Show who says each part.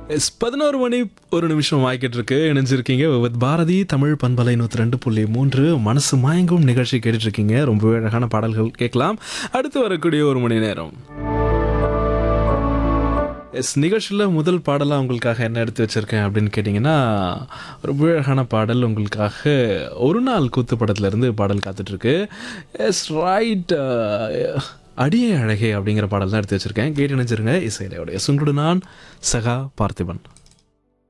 Speaker 1: 11 மணி 1 நிமிஷம் ஆகிக்கிட்டு இருக்கு. இணைஞ்சிருக்கீங்க வித் பாரதி தமிழ் பண்பலை 102.3 மனசு மயங்கும் நிகழ்ச்சி கேட்டுட்டு இருக்கீங்க. ரொம்பவே அழகான பாடல்கள் கேட்கலாம். அடுத்து வரக்கூடிய 1 மணி நேரம் நிகழ்ச்சியில் முதல் பாடலாக உங்களுக்காக என்ன எடுத்து வச்சுருக்கேன் அப்படின்னு கேட்டிங்கன்னா, ரொம்ப அழகான பாடல் உங்களுக்காக. ஒரு நாள் கூத்து படத்துலேருந்து பாடல் காத்துட்ருக்கு. ரைட். அடியே அழகே அப்படிங்கிற பாடல் தான் எடுத்து வச்சுருக்கேன். கேட்டு நினைச்சிருங்க. இசையோடைய சுங்குடு நான் சகா பார்த்திபன்.